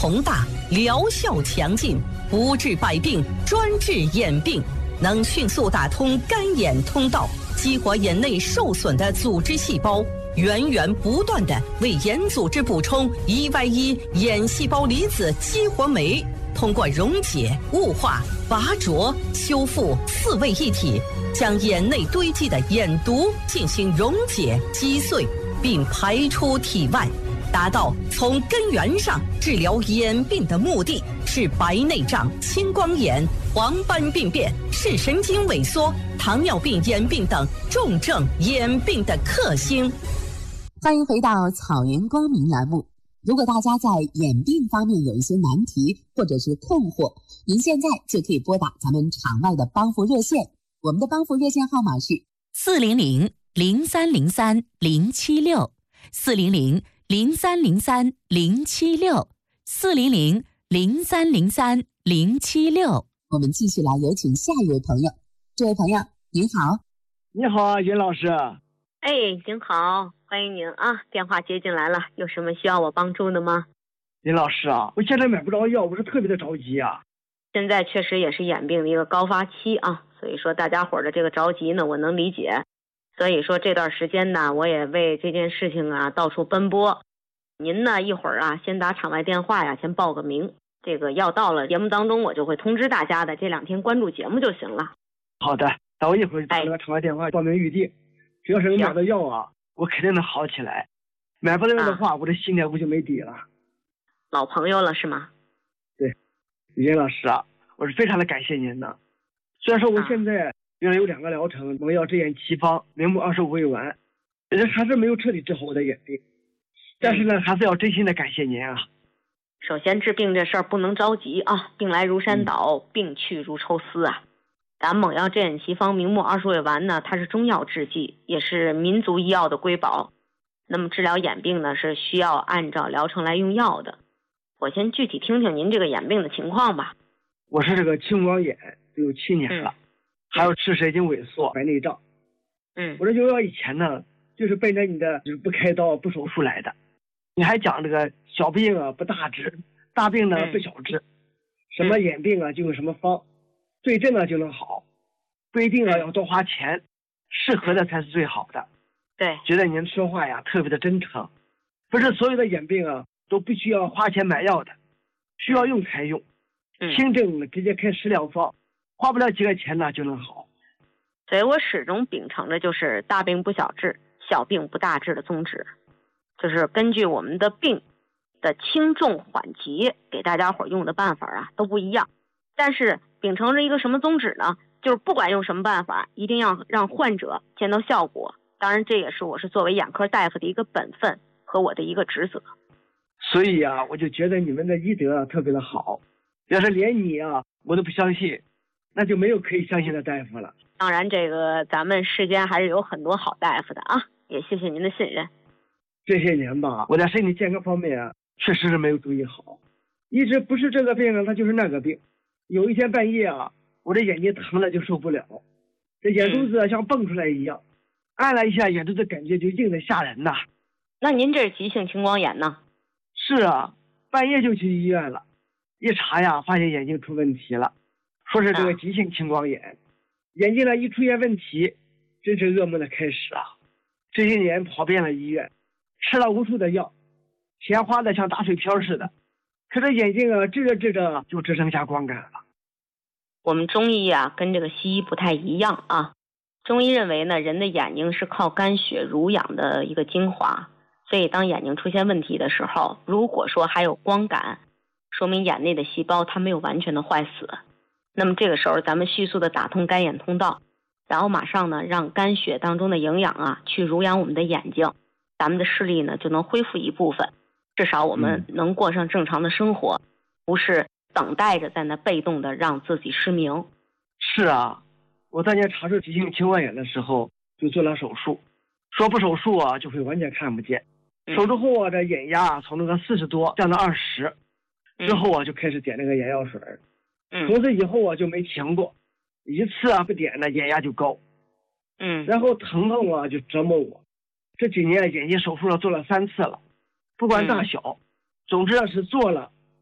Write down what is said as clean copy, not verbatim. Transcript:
宏大，疗效强劲，不治百病，专治眼病，能迅速打通干眼通道，激活眼内受损的组织细胞，源源不断地为眼组织补充1Y1眼细胞离子激活酶，通过溶解、雾化、拔灼、修复4位一体，将眼内堆积的眼毒进行溶解、击碎，并排出体外，达到从根源上治疗眼病的目的，是白内障、青光眼、黄斑病变、视神经萎缩、糖尿病眼病等重症眼病的克星。 欢迎回到草原光明栏目。如果大家在眼病方面有一些难题或者是困惑，您现在就可以拨打咱们场外的帮扶热线，我们的帮扶热线号码是400-0303-076，400-0303-076，400-0303-076。我们继续来有请下一位朋友。这位朋友您好。 你好，尹老师。 哎，您好，欢迎您啊！电话接进来了，有什么需要我帮助的吗？ 尹老师啊，我现在买不着药，我是特别的着急啊。 现在确实也是眼病的一个高发期啊，所以说大家伙的这个着急呢，我能理解。所以说这段时间呢，我也为这件事情啊到处奔波。您呢一会儿啊，先打场外电话呀，先报个名。这个药到了节目当中，我就会通知大家的，这2天关注节目就行了。 好的，那我一会儿打那个场外电话报名预定。只要是能买到药啊，我肯定能好起来。买不到药的话，我这心里我就没底了。 老朋友了是吗？ 对，尹老师啊，我是非常的感谢您的。虽然说我现在原来有2个疗程，蒙药治眼奇方、明目25味丸，还是没有彻底治好我的眼病。但是呢，还是要真心的感谢您啊。 首先治病这事儿不能着急啊，病来如山倒，病去如抽丝啊。咱蒙药治眼奇方、明目20味丸呢，它是中药制剂，也是民族医药的瑰宝。那么治疗眼病呢，是需要按照疗程来用药的。我先具体听听您这个眼病的情况吧。 我是这个青光眼有7年了，还有视神经萎缩、白内障。我这用药以前呢，就是奔着你的就是不开刀、不手术来的。你还讲这个小病啊不大治，大病呢不小治，什么眼病啊就用什么方。对症呢就能好，不一定要多花钱，适合的才是最好的。 对， 觉得您说话呀特别的真诚，不是所有的眼病啊都必须要花钱买药的，需要用才用。轻症直接开食疗方，花不了几个钱呢就能好。 所以我始终秉承着就是大病不小治，小病不大治的宗旨，就是根据我们的病的轻重缓急，给大家伙用的办法啊都不一样。但是秉承着一个什么宗旨呢？就是不管用什么办法，一定要让患者见到效果。当然这也是我是作为眼科大夫的一个本分和我的一个职责。 所以啊，我就觉得你们的医德特别的好，要是连你啊我都不相信，那就没有可以相信的大夫了。 当然这个咱们世间还是有很多好大夫的啊，也谢谢您的信任。 这些年吧，我在身体健康方面啊确实是没有注意好，一直不是这个病啊，它就是那个病。有一天半夜啊，我这眼睛疼了就受不了，这眼珠子像蹦出来一样，按了一下眼珠子感觉就硬得吓人呐。 那您这是急性青光眼呢？ 是啊，半夜就去医院了，一查呀发现眼睛出问题了，说是这个急性青光眼。眼睛呢一出现问题，真是噩梦的开始啊。这些年跑遍了医院，吃了无数的药，钱花的像打水漂似的，可这眼睛啊治着治着就只剩下光感了。 我们中医啊跟这个西医不太一样啊，中医认为呢，人的眼睛是靠肝血濡养的一个精华，所以当眼睛出现问题的时候，如果说还有光感，说明眼内的细胞它没有完全的坏死。那么这个时候咱们迅速的打通肝眼通道，然后马上呢让肝血当中的营养啊去濡养我们的眼睛，咱们的视力呢就能恢复一部分，至少我们能过上正常的生活，不是等待着在那被动的让自己失明。 是啊，我当年查出急性青光眼的时候就做了手术，说不手术啊就会完全看不见。手术后啊这眼压从那个40多降到20，之后啊就开始点那个眼药水，从此以后啊就没停过，一次啊不点呢眼压就高，然后疼痛啊就折磨我。这几年眼睛手术了做了3次了，不管大小，总之是做了